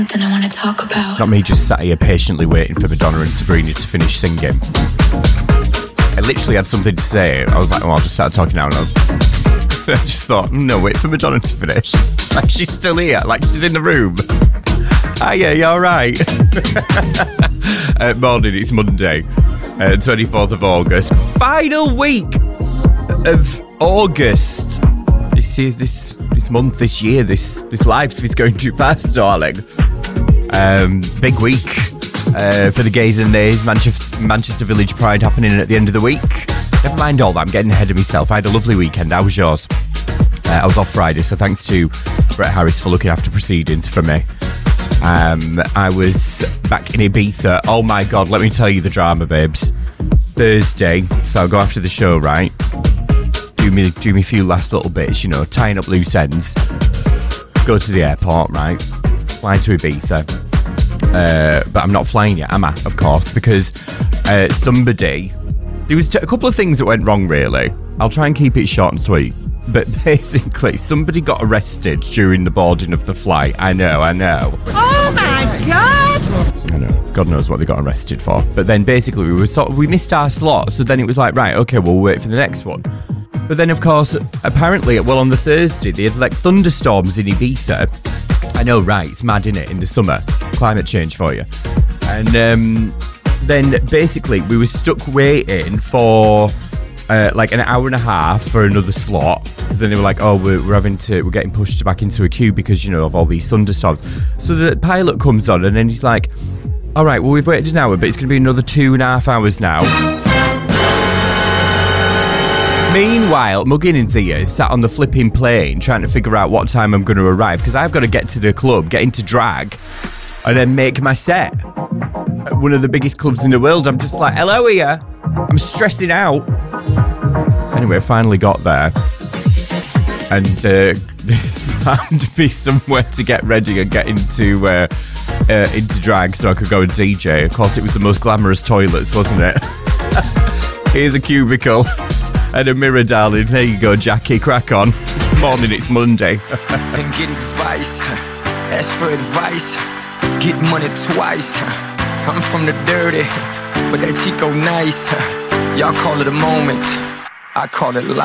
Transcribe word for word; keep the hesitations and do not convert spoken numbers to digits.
Something I want to talk about. Not me just sat here patiently waiting for Madonna and Sabrina to finish singing. I literally had something to say. I was like, oh, I'll just start talking now. And I, I just thought, no, wait for Madonna to finish. Like, she's still here. Like, she's in the room. Ah, yeah, you all right? uh, morning, it's Monday, uh, twenty-fourth of August. Final week of August. This is this this month, this year, this this life is going too fast, darling. Um, big week uh, for the gays and nays. Manchester, Manchester Village Pride happening at the end of the week. Never mind all that, I'm getting ahead of myself. I had a lovely weekend. How was yours? Uh, I was off Friday, so thanks to Brett Harris for looking after proceedings for me. Um, I was back in Ibiza. Oh my God, let me tell you the drama, babes. Thursday, so I'll go after the show, right? Do me, do me a few last little bits, you know, tying up loose ends. Go to the airport, right? Fly to Ibiza. Uh, but I'm not flying yet, am I? Of course, because uh, somebody... There was t- a couple of things that went wrong, really. I'll try and keep it short and sweet. But basically, somebody got arrested during the boarding of the flight. I know, I know. Oh my God! I know. God knows what they got arrested for. But then basically, we were sort of, we missed our slot. So then it was like, right, okay, we'll wait for the next one. But then, of course, apparently, well, on the Thursday, they had like thunderstorms in Ibiza. I know, right? It's mad, innit? In the summer, climate change for you. And um, then basically, we were stuck waiting for. Uh, like an hour and a half for another slot, because then they were like, oh, we're, we're having to, we're getting pushed back into a queue because, you know, of all these thunderstorms. So the pilot comes on and then he's like, all right, well, we've waited an hour, but it's going to be another two and a half hours now. Meanwhile, Muggin and Zia is sat on the flipping plane trying to figure out what time I'm going to arrive, because I've got to get to the club, get into drag, and then make my set at one of the biggest clubs in the world. I'm just like, hello here. I'm stressing out. Anyway, I finally got there and uh, they found me somewhere to get ready and get into uh, uh, into drag so I could go and D J. Of course, it was the most glamorous toilets, wasn't it? Here's a cubicle and a mirror, darling. There you go, Jackie. Crack on. Morning, it's Monday. And get advice. Ask for advice. Get money twice. I'm from the dirty, but that Chico nice. Y'all call it a moment. I call it life.